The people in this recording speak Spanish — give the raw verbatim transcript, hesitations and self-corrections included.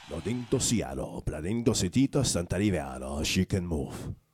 Nodinto Sialo, Planendo Setito, Sant'Ariviano, She Can Move.